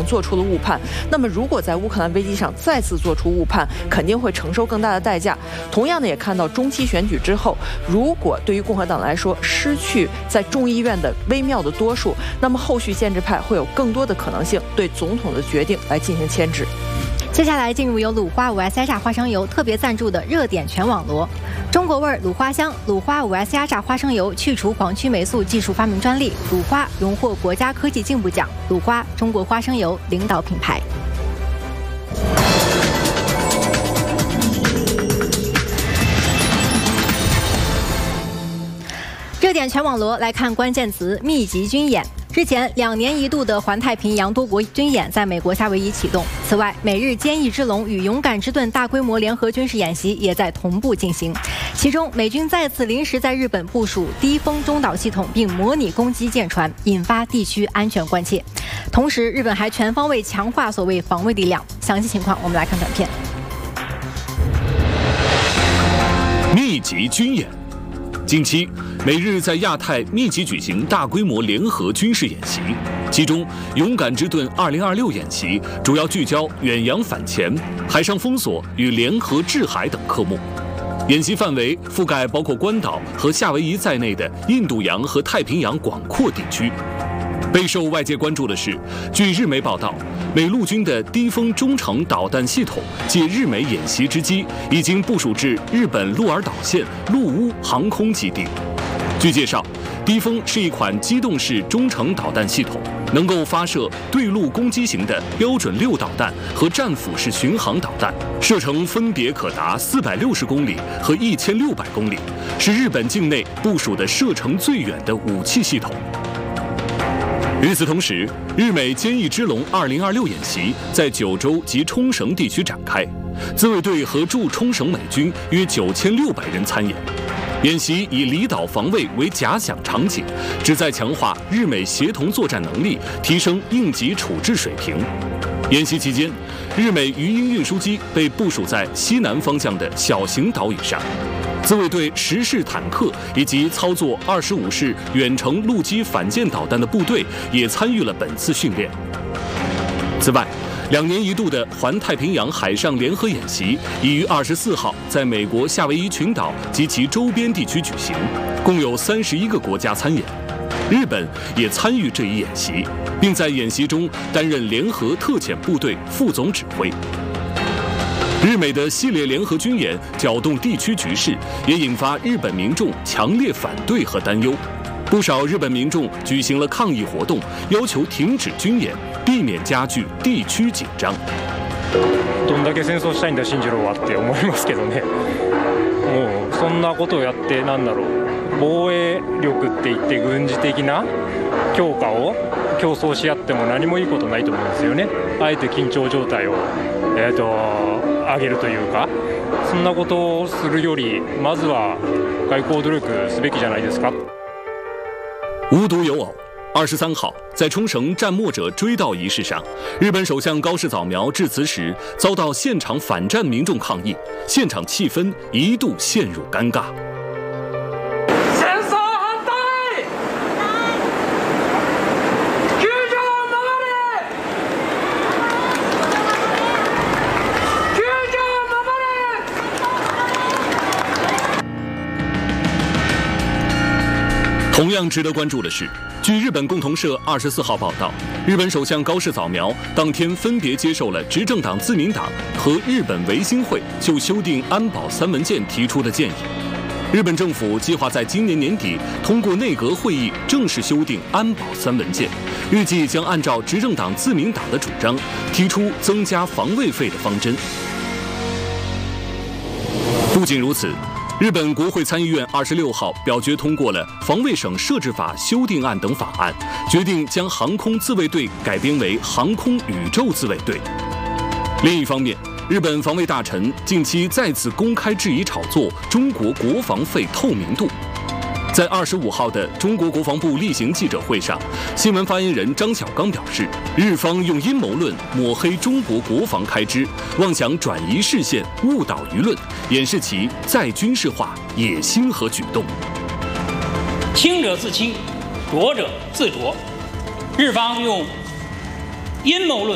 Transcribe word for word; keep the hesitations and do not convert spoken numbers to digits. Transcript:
做出了误判。那么，如果在乌克兰危机上再次做出误判，肯定会承受更大的代价。同样的，也看到中期选举之后，如果对于共和党来说失去在众议院的微妙的多数，那么后续建制派会有更多的可能性对总统的决定来进行牵制。 接下来进入由鲁花五 S 压榨花生油特别赞助的热点全网罗，中国味鲁花香鲁花五 S 压榨花生油去除黄曲霉素技术发明专利，鲁花荣获国家科技进步奖，鲁花中国花生油领导品牌。热点全网罗来看关键词：密集军演。日前，两年一度的环太平洋多国军演在美国夏威夷启动。此外，美日坚毅之龙与勇敢之盾大规模联合军事演习也在同步进行。其中，美军再次临时在日本部署低风中导系统，并模拟攻击舰船，引发地区安全关切。同时，日本还全方位强化所谓防卫力量。详细情况，我们来看短片。 密集军演。近期，美日在亚太密集举行大规模联合军事演习，其中“勇敢之盾二零二六”演习主要聚焦远洋反潜、海上封锁与联合制海等科目。演习范围覆盖包括关岛和夏威夷在内的印度洋和太平洋广阔地区。备受外界关注的是，据日媒报道，美陆军的低风中程导弹系统借日美演习之机，已经部署至日本鹿儿岛县陆屋航空基地。据介绍，低风是一款机动式中程导弹系统，能够发射对陆攻击型的标准六导弹和战斧式巡航导弹，射程分别可达四百六十公里和一千六百公里，是日本境内部署的射程最远的武器系统。与此同时，日美坚毅之龙二零二六演习在九州及冲绳地区展开，自卫队和驻冲绳美军约九千六百人参演。演习以离岛防卫为假想场景，旨在强化日美协同作战能力，提升应急处置水平。演习期间，日美鱼鹰运输机被部署在西南方向的小型岛屿上。自卫队十式坦克以及操作二十五式远程陆基反舰导弹的部队也参与了本次训练。此外，两年一度的环太平洋海上联合演习已于二十四号在美国夏威夷群岛及其周边地区举行，共有三十一个国家参演。日本也参与这一演习，并在演习中担任联合特遣部队副总指挥。日美的系列联合军演搅动地区局势，也引发日本民众强烈反对和担忧。不少日本民众举行了抗议活动，要求停止军演，避免加剧地区紧张。 どんだけ戦争したいんだ進次郎はって思いますけどね。もうそんなことをやってなんだろう。防衛力って言って軍事的な強化を競争し合っても何もいいことないと思うんですよね。あえて緊張状態をえっと。上げるというか、そんなことをするより、まずは外交努力すべきじゃないですか。 无独有偶，二十三号在冲绳战没者追悼仪式上，日本首相高市早苗致辞时遭到现场反战民众抗议，现场气氛一度陷入尴尬。同样值得关注的是，据日本共同社二十四号报道，日本首相高市早苗当天分别接受了执政党自民党和日本维新会就修订安保三文件提出的建议。日本政府计划在今年年底通过内阁会议正式修订安保三文件，预计将按照执政党自民党的主张，提出增加防卫费的方针。不仅如此，日本国会参议院二十六号表决通过了防卫省设置法修订案等法案，决定将航空自卫队改编为航空宇宙自卫队。另一方面，日本防卫大臣近期再次公开质疑炒作中国国防费透明度。在二十五号的中国国防部例行记者会上，新闻发言人张小刚表示，日方用阴谋论抹黑中国国防开支，妄想转移视线、误导舆论，掩饰其再军事化野心和举动。 轻者自轻，浊者自浊。日方用阴谋论